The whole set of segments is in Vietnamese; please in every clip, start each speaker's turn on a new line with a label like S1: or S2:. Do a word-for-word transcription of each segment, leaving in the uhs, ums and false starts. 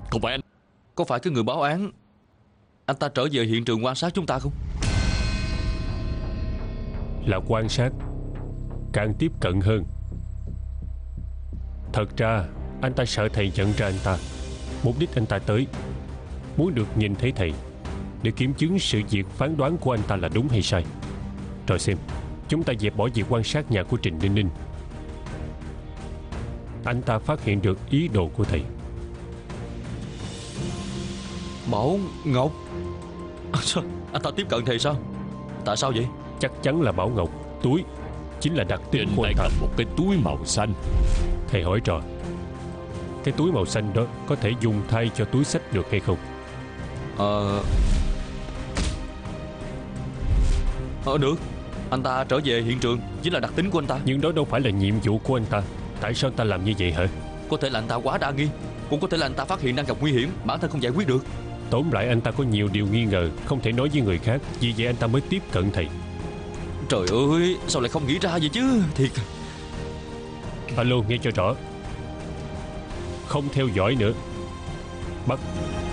S1: Không phải anh.
S2: Có phải cái người báo án anh ta trở về hiện trường quan sát chúng ta không?
S3: Là quan sát, càng tiếp cận hơn. Thật ra anh ta sợ thầy nhận ra anh ta. Mục đích anh ta tới muốn được nhìn thấy thầy, để kiểm chứng sự việc phán đoán của anh ta là đúng hay sai. Rồi xem, chúng ta dẹp bỏ việc quan sát nhà của Trình Ninh Ninh. Anh ta phát hiện được ý đồ của thầy.
S2: Bảo Ngọc? Sao? Anh ta tiếp cận thầy sao? Tại sao vậy?
S3: Chắc chắn là Bảo Ngọc. Túi chính là đặc tính của anh ta.
S1: Một cái túi màu xanh.
S3: Thầy hỏi trò, cái túi màu xanh đó có thể dùng thay cho túi xách được hay không?
S2: Ờ... Ờ được. Anh ta trở về hiện trường chính là đặc tính của anh ta.
S3: Nhưng đó đâu phải là nhiệm vụ của anh ta. Tại sao anh ta làm như vậy hả?
S2: Có thể là anh ta quá đa nghi, cũng có thể là anh ta phát hiện đang gặp nguy hiểm, bản thân không giải quyết được.
S3: Tóm lại anh ta có nhiều điều nghi ngờ, không thể nói với người khác. Vì vậy anh ta mới tiếp cận thầy.
S2: Trời ơi, sao lại không nghĩ ra vậy chứ? Thiệt.
S3: Alo, nghe cho rõ. Không theo dõi nữa. Bắt.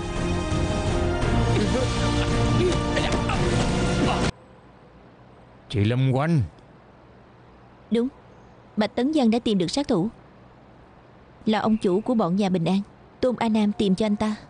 S4: Chị Lâm Oanh.
S5: Đúng, Bạch Tấn Văn đã tìm được sát thủ, là ông chủ của bọn nhà Bình An. Tôn A Nam tìm cho anh ta.